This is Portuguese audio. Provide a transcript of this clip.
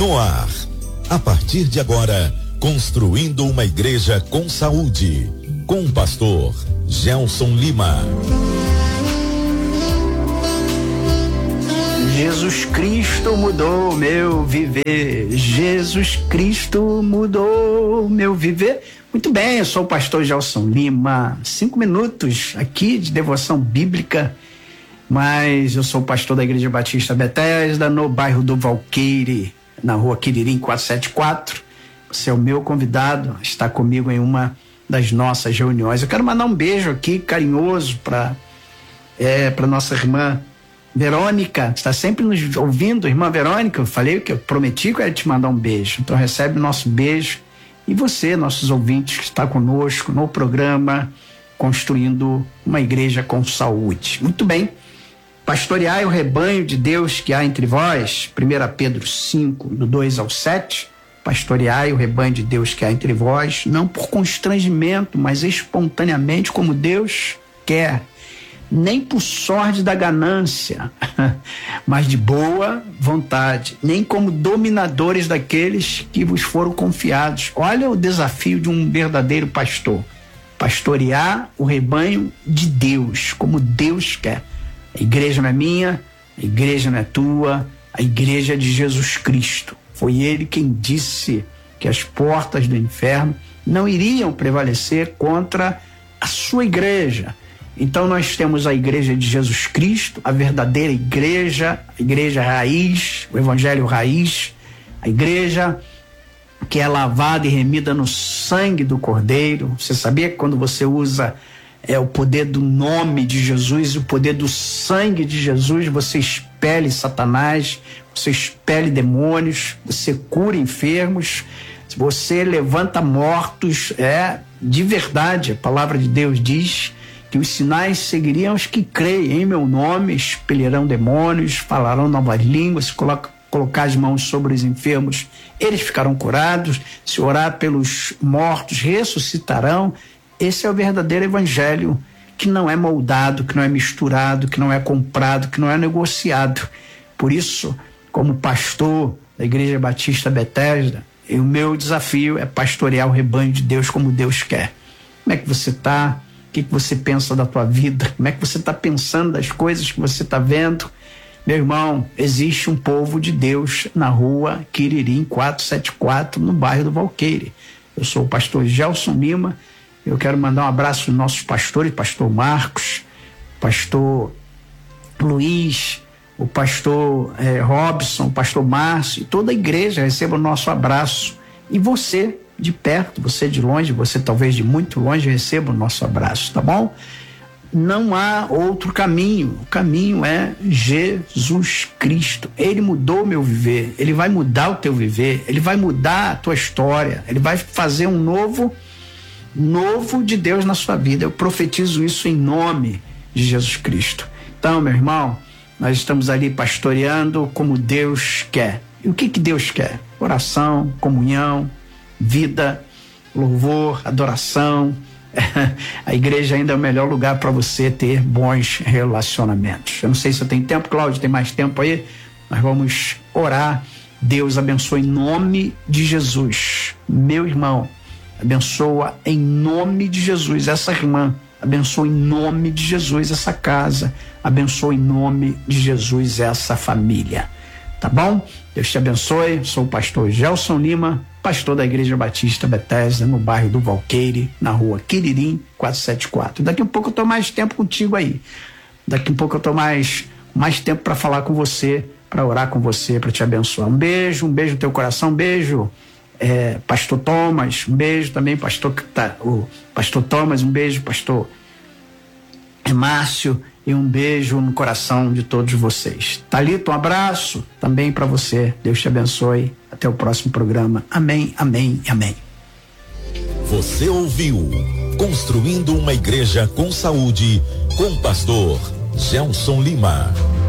No ar, a partir de agora, construindo uma igreja com saúde, com o pastor Gelson Lima. Jesus Cristo mudou meu viver, Jesus Cristo mudou meu viver. Muito bem, eu sou o pastor Gelson Lima, 5 minutos aqui de devoção bíblica, mas eu sou o pastor da Igreja Batista Betesda, no bairro do Valqueire, na rua Quiririm 474. Você é o meu convidado, está comigo em uma das nossas reuniões. Eu quero mandar um beijo aqui carinhoso para nossa irmã Verônica, está sempre nos ouvindo. Irmã Verônica, eu falei que eu prometi que eu ia te mandar um beijo, então recebe o nosso beijo. E você, nossos ouvintes que está conosco no programa Construindo uma Igreja com Saúde. Muito bem, pastoreai o rebanho de Deus que há entre vós, 1 Pedro 5, do 2 ao 7, pastoreai o rebanho de Deus que há entre vós, não por constrangimento, mas espontaneamente como Deus quer, nem por sorte da ganância, mas de boa vontade, nem como dominadores daqueles que vos foram confiados. Olha o desafio de um verdadeiro pastor: pastorear o rebanho de Deus, como Deus quer. A igreja não é minha, a igreja não é tua, a igreja é de Jesus Cristo. Foi ele quem disse que as portas do inferno não iriam prevalecer contra a sua igreja. Então nós temos a igreja de Jesus Cristo, a verdadeira igreja, a igreja raiz, o evangelho raiz, a igreja que é lavada e remida no sangue do Cordeiro. Você sabia que quando você usa o poder do nome de Jesus, o poder do sangue de Jesus, você expele Satanás, você expele demônios, você cura enfermos, você levanta mortos, de verdade. A palavra de Deus diz que os sinais seguiriam os que creem em meu nome, expelirão demônios, falarão novas línguas, se colocar as mãos sobre os enfermos, eles ficarão curados, se orar pelos mortos, ressuscitarão. Esse é o verdadeiro evangelho, que não é moldado, que não é misturado, que não é comprado, que não é negociado. Por isso, como pastor da Igreja Batista Betesda, o meu desafio é pastorear o rebanho de Deus como Deus quer. Como é que você está? O que você pensa da tua vida? Como é que você está pensando das coisas que você está vendo? Meu irmão, existe um povo de Deus na rua Quiririm 474, no bairro do Valqueire. Eu sou o pastor Gelson Lima. Eu quero mandar um abraço aos nossos pastores, pastor Marcos, pastor Luiz, o pastor Robson, o pastor Márcio, e toda a igreja receba o nosso abraço. E você de perto, você de longe, você talvez de muito longe, receba o nosso abraço, tá bom? Não há outro caminho. O caminho é Jesus Cristo. Ele mudou o meu viver, ele vai mudar o teu viver, ele vai mudar a tua história, ele vai fazer um novo de Deus na sua vida. Eu profetizo isso em nome de Jesus Cristo. Então, meu irmão, nós estamos ali pastoreando como Deus quer. E o que Deus quer? Oração, comunhão, vida, louvor, adoração. A igreja ainda é o melhor lugar para você ter bons relacionamentos. Eu não sei se eu tenho tempo, Cláudio, tem mais tempo aí? Nós vamos orar. Deus abençoe em nome de Jesus. Meu irmão, abençoa em nome de Jesus essa irmã, abençoa em nome de Jesus essa casa, abençoa em nome de Jesus essa família. Tá bom? Deus te abençoe. Sou o pastor Gelson Lima, pastor da Igreja Batista Betesda, no bairro do Valqueire, na rua Quiririm 474. Daqui a pouco eu tô mais tempo contigo aí. Daqui a pouco eu tô mais tempo para falar com você, para orar com você, para te abençoar. Um beijo no teu coração, um beijo, pastor Thomas, um beijo também, o pastor Thomas, um beijo, pastor Márcio, e um beijo no coração de todos vocês. Thalita, um abraço também para você. Deus te abençoe. Até o próximo programa. Amém, amém e amém. Você ouviu Construindo uma Igreja com Saúde, com o pastor Gelson Lima.